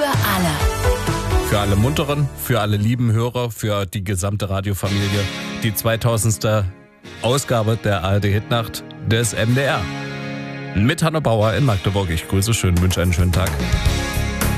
alle. Für alle munteren, für alle lieben Hörer, für die gesamte Radiofamilie. Die 2000. Ausgabe der ARD-Hitnacht des MDR. Mit Hanne Bauer in Magdeburg. Ich grüße schön, wünsche einen schönen Tag.